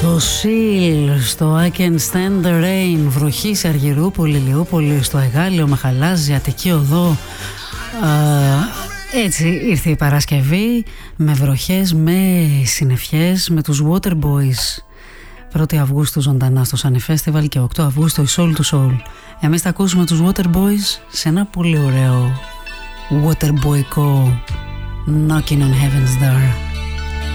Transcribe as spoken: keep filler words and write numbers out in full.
Το Seal στο I Can Stand the Rain. Βροχή σε Αργυρούπολη, Λιούπολη, στο Εγάλεο, με χαλάζει, Αττική Οδό. Α, έτσι ήρθε η Παρασκευή, με βροχές, με συννεφιές, με τους Waterboys. πρώτη Αυγούστου ζωντανά στο Sunny Festival και οκτώ Αυγούστου η Soul to Soul. Εμείς θα ακούσουμε τους Waterboys σε ένα πολύ ωραίο Waterboyco Knocking on Heaven's Door.